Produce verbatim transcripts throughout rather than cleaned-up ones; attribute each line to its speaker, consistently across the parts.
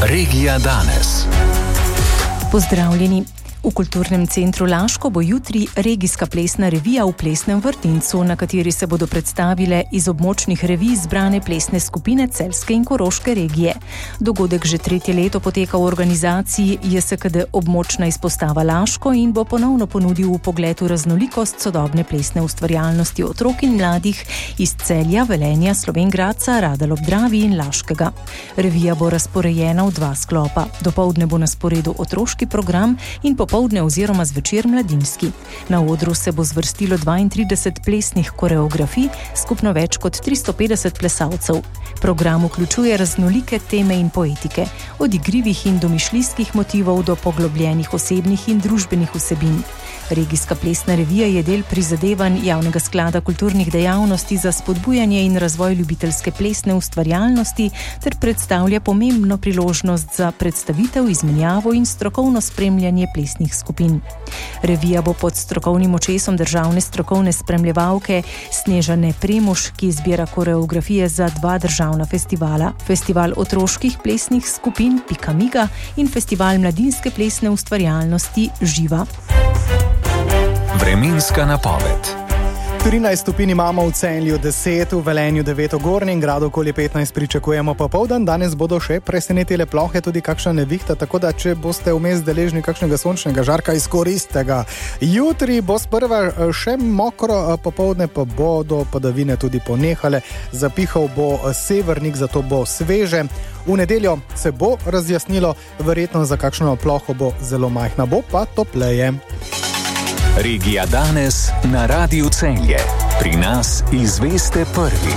Speaker 1: Regija danes.
Speaker 2: Pozdravljeni. V Kulturnem centru Laško bo jutri regijska plesna revija v Plesnem vrtincu, na kateri se bodo predstavile iz območnih revij zbrane plesne skupine Celjske in Koroške regije. Dogodek že tretje leto poteka v organizaciji J S K D območna izpostava Laško in bo ponovno ponudil vpogled v raznolikost sodobne plesne ustvarjalnosti otrok in mladih iz Celja, Velenja, Slovenj Gradca, Radal ob Dravi in Laškega. Revija bo razporejena v dva sklopa. Dopoldne bo na sporedu otroški program in po popoldne oziroma zvečer mladinski. Na odru se bo zvrstilo dvaintrideset plesnih koreografij, skupno več kot tristo petdeset plesalcev. Program vključuje raznolike teme in poetike, od igrivih in domišljijskih motivov do poglobljenih osebnih in družbenih vsebin. Regijska plesna revija je del prizadevanj Javnega sklada kulturnih dejavnosti za spodbujanje in razvoj ljubiteljske plesne ustvarjalnosti ter predstavlja pomembno priložnost za predstavitev, izmenjavo in strokovno spremljanje plesnih skupin. Revija bo pod strokovnim očesom državne strokovne spremljevalke Snežane Premuš, ki izbira koreografije za dva državna festivala. Festival otroških plesnih skupin Pika Miga in Festival mladinske plesne ustvarjalnosti Živa.
Speaker 1: Vremenska napoved.
Speaker 3: trinajst stopinj imamo v Celju, deset v Velenju, devet v Gornjem Gradu, okoli petnajst pričakujemo popoldan. Danes bodo še presenetile plohe, tudi kakšna nevihta, tako da če boste vmes deležni kakšnega sončnega žarka, izkoristite ga. Jutri bo sprva še mokro, popoldne pa bodo padavine tudi ponehale. Zapihal bo severnik, zato bo sveže. V nedeljo se bo razjasnilo, verjetno za kakšno ploho bo zelo majhna, bo pa topleje.
Speaker 1: Regija danes na Radiu Celje. Pri nas izveste prvi.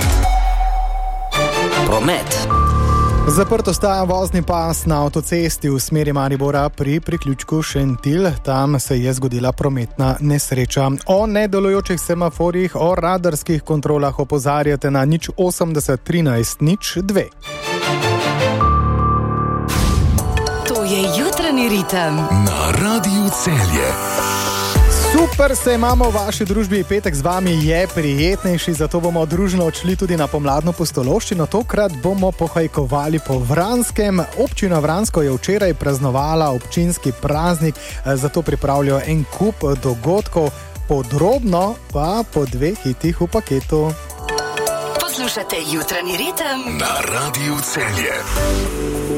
Speaker 4: Promet.
Speaker 3: Zaprt ostaja vozni pas na avtocesti v smeri Maribora pri priključku Šentilj. Tam se je zgodila prometna nesreča. O nedelujočih semaforjih, o radarskih kontrolah opozarjate na nič osemdeset trinajst nič dve.
Speaker 4: To je jutranji ritem
Speaker 1: na Radiu Celje.
Speaker 3: Super se imamo v vaši družbi, petek z vami je prijetnejši, zato bomo družno odšli tudi na pomladno pustolovščino. Tokrat bomo pohajkovali po Vranskem. Občina Vransko je včeraj praznovala občinski praznik, zato pripravljajo en kup dogodkov, podrobno pa po dveh hitih v paketu.
Speaker 4: Poslušate jutranji ritem
Speaker 1: na Radiu Celje.